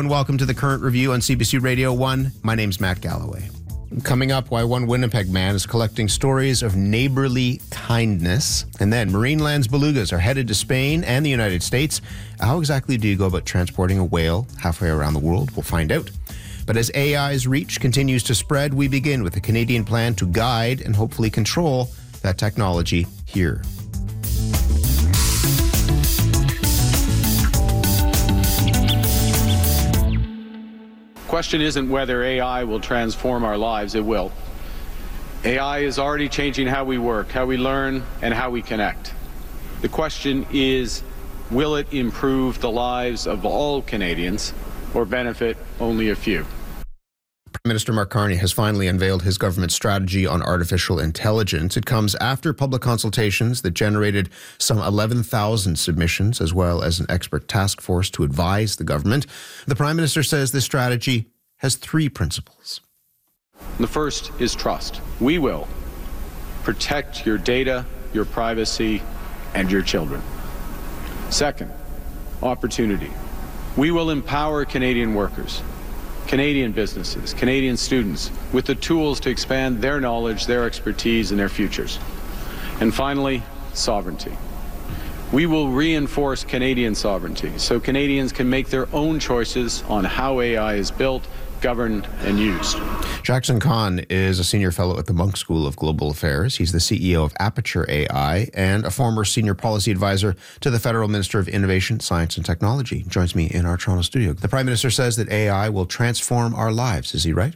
welcome to the Current Review on CBC Radio 1. My name's Matt Galloway. Coming up, why one Winnipeg man is collecting stories of neighborly kindness. And then Marineland's belugas are headed to Spain and the United States. How exactly do you go about transporting a whale halfway around the world? We'll find out. But as AI's reach continues to spread, we begin with a Canadian plan to guide and hopefully control that technology here. Question isn't whether AI will transform our lives, it will. AI is already changing how we work, how we learn, and how we connect. The question is, will it improve the lives of all Canadians or benefit only a few? Prime Minister Mark Carney has finally unveiled his government strategy on artificial intelligence. It comes after public consultations that generated some 11,000 submissions, as well as an expert task force to advise the government. The Prime Minister says this strategy has three principles. The first is trust. We will protect your data, your privacy, and your children. Second, opportunity. We will empower Canadian workers, Canadian businesses, Canadian students with the tools to expand their knowledge, their expertise, and their futures. And finally, sovereignty. We will reinforce Canadian sovereignty so Canadians can make their own choices on how AI is built, governed, and used. Jackson Kahn is a senior fellow at the Munk School of Global Affairs. He's the CEO of Aperture AI and a former senior policy advisor to the Federal Minister of Innovation, Science and Technology. He joins me in our Toronto studio. The Prime Minister says that AI will transform our lives. Is he right?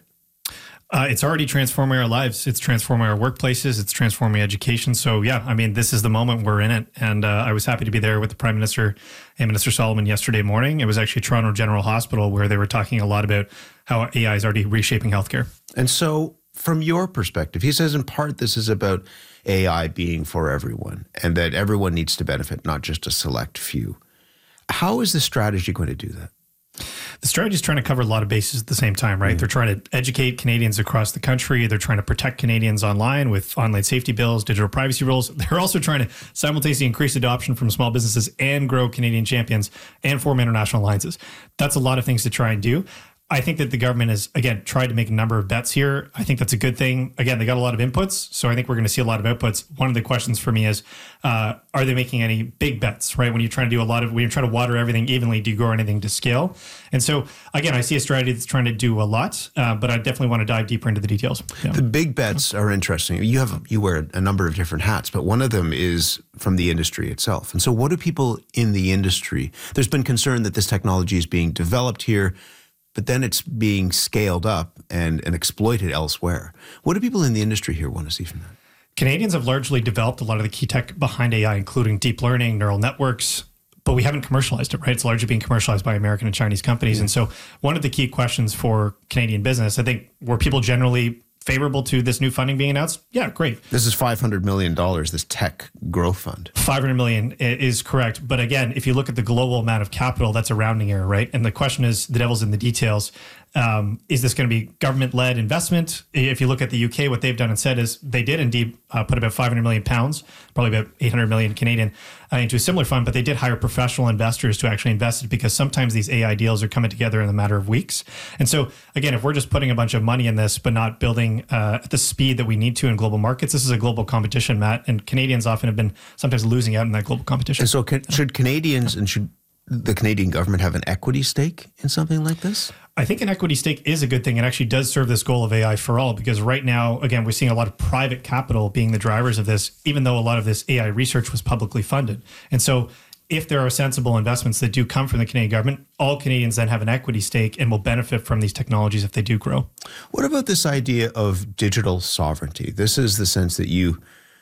It's already transforming our lives. It's transforming our workplaces. It's transforming education. So yeah, I mean, this is the moment we're in it. And I was happy to be there with the Prime Minister and Minister Solomon yesterday morning. It was actually Toronto General Hospital where they were talking a lot about how AI is already reshaping healthcare. And so from your perspective, he says in part this is about AI being for everyone and that everyone needs to benefit, not just a select few. How is the strategy going to do that? The strategy is trying to cover a lot of bases at the same time, right? They're trying to educate Canadians across the country. They're trying to protect Canadians online with online safety bills, digital privacy rules. They're also trying to simultaneously increase adoption from small businesses and grow Canadian champions and form international alliances. That's a lot of things to try and do. I think that the government has, again, tried to make a number of bets here. I think that's a good thing. Again, they got a lot of inputs, so I think we're going to see a lot of outputs. One of the questions for me is, are they making any big bets, right? When you're trying to do when you're trying to water everything evenly, do you grow anything to scale? And so, again, I see a strategy that's trying to do a lot, but I definitely want to dive deeper into the details. Yeah. The big bets are interesting. You wear a number of different hats, but one of them is from the industry itself. And so what do people in the industry, there's been concern that this technology is being developed here, but then it's being scaled up and exploited elsewhere. What do people in the industry here want to see from that? Canadians have largely developed a lot of the key tech behind AI, including deep learning, neural networks, but we haven't commercialized it, right? It's largely being commercialized by American and Chinese companies. And so one of the key questions for Canadian business, I think, were people generally favorable to this new funding being announced? Yeah, great. This is $500 million, this tech growth fund. $500 million is correct. But again, if you look at the global amount of capital, that's a rounding error, right? And the question is, the devil's in the details. Is this going to be government-led investment? If you look at the UK, what they've done and said is they did indeed put about £500 million, probably about 800 million Canadian, into a similar fund, but they did hire professional investors to actually invest it because sometimes these AI deals are coming together in a matter of weeks. And so, again, if we're just putting a bunch of money in this, but not building at the speed that we need to in global markets, this is a global competition, Matt, and Canadians often have been sometimes losing out in that global competition. And so should Canadians and should the Canadian government have an equity stake in something like this? I think an equity stake is a good thing. It actually does serve this goal of AI for all, because right now, again, we're seeing a lot of private capital being the drivers of this, even though a lot of this AI research was publicly funded. And so if there are sensible investments that do come from the Canadian government, all Canadians then have an equity stake and will benefit from these technologies if they do grow. What about this idea of digital sovereignty? This is the sense that you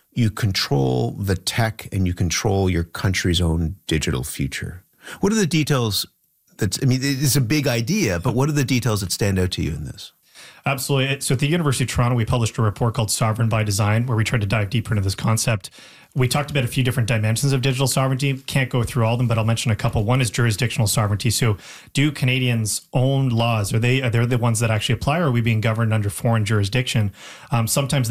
control the tech and you control your country's own digital future. What are the details? It's a big idea, but what are the details that stand out to you in this? Absolutely. So at the University of Toronto, we published a report called Sovereign by Design, where we tried to dive deeper into this concept. We talked about a few different dimensions of digital sovereignty. Can't go through all of them, but I'll mention a couple. One is jurisdictional sovereignty. So do Canadians own laws? Are they the ones that actually apply, or are we being governed under foreign jurisdiction? Sometimes